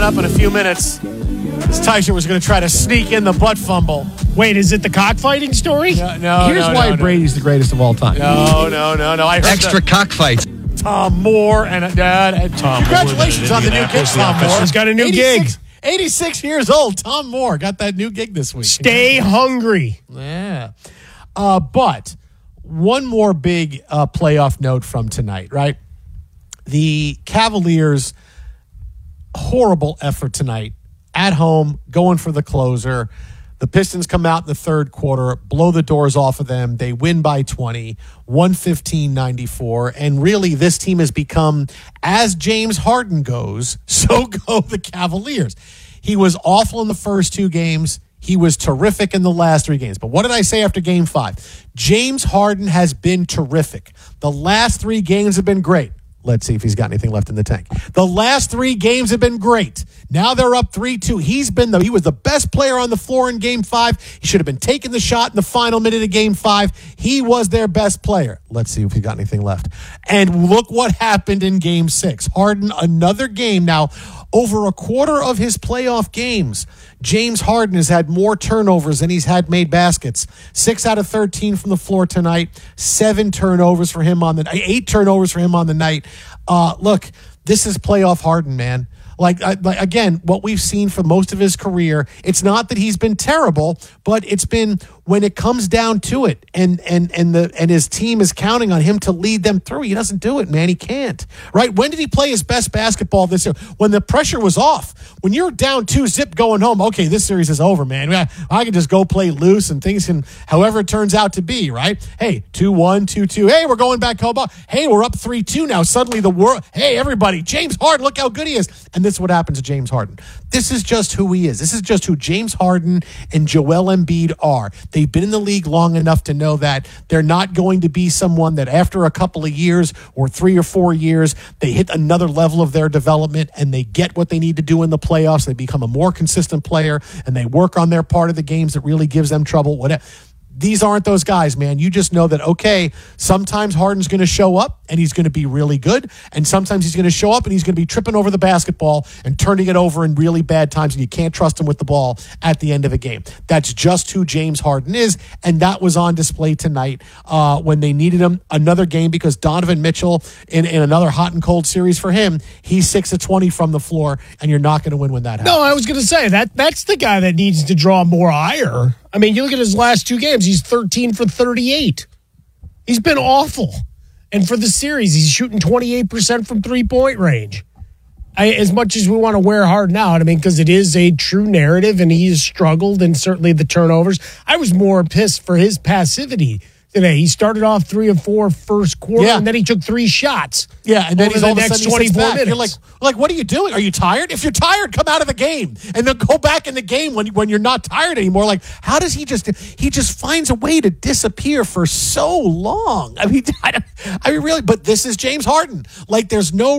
coming up in a few minutes. This Tysher was going to try to sneak in the butt fumble. Wait, is it the cockfighting story? No. Here's why Brady's the greatest of all time. No. I heard Extra cockfight. Tom Moore and Dad. Tom Congratulations Moore, on the new gig, Tom Moore. He's got a new 86, gig. 86 years old. Tom Moore got that new gig this week. Stay hungry. Yeah. But one more big playoff note from tonight, right? The Cavaliers, horrible effort tonight. At home, going for the closer. The Pistons come out in the third quarter, blow the doors off of them. They win by 20, 115-94. And really, this team has become, as James Harden goes, so go the Cavaliers. He was awful in the first two games. He was terrific in the last three games. But what did I say after game 5? James Harden has been terrific. The last three games have been great. Let's see if he's got anything left in the tank. The last three games have been great. Now they're up 3-2. He was the best player on the floor in game 5. He should have been taking the shot in the final minute of game 5. He was their best player. Let's see if he's got anything left. And look what happened in game 6. Harden, another game. Now, over a quarter of his playoff games, James Harden has had more turnovers than he's had made baskets. 6 out of 13 from the floor tonight. 8 turnovers for him on the night. Look, this is playoff Harden, man. Again, what we've seen for most of his career, it's not that he's been terrible, but it's been when it comes down to it, and his team is counting on him to lead them through. He doesn't do it, man. He can't. Right? When did he play his best basketball this year? When the pressure was off. When you're down 2-0 going home, okay, this series is over, man. I can just go play loose and things can, however it turns out to be, right? Hey, 2-1, 2-2. Hey, we're going back home. Hey, we're up 3-2 now. Suddenly the world. Hey, everybody, James Harden, look how good he is. And this is what happens to James Harden. This is just who he is. This is just who James Harden and Joel Embiid are. They've been in the league long enough to know that they're not going to be someone that after a couple of years or 3 or 4 years, they hit another level of their development and they get what they need to do in the playoffs. They become a more consistent player and they work on their part of the games that really gives them trouble. Whatever. These aren't those guys, man. You just know that, okay, sometimes Harden's going to show up and he's going to be really good. And sometimes he's going to show up and he's going to be tripping over the basketball and turning it over in really bad times. And you can't trust him with the ball at the end of a game. That's just who James Harden is. And that was on display tonight when they needed him. Another game because Donovan Mitchell in another hot and cold series for him, he's 6 of 20 from the floor and you're not going to win when that happens. No, I was going to say that's the guy that needs to draw more ire. I mean, you look at his last 2 games, he's 13 for 38. He's been awful. And for the series, he's shooting 28% from three-point range. As much as we want to wear Harden out, I mean, because it is a true narrative and he has struggled and certainly the turnovers. I was more pissed for his passivity today. He started off 3 of 4 first quarter, and then he took 3 shots. Yeah, and then he's all the next 24 minutes. You're like, what are you doing? Are you tired? If you're tired, come out of the game and then go back in the game when you're not tired anymore. Like, how does he just finds a way to disappear for so long? I mean, really, but this is James Harden. Like, there's no